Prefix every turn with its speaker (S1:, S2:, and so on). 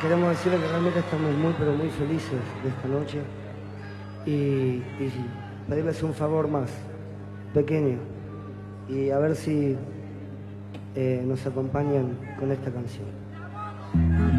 S1: queremos decirle que realmente estamos muy, pero muy felices de esta noche y pedirles un favor más, pequeño, y a ver si nos acompañan con esta canción.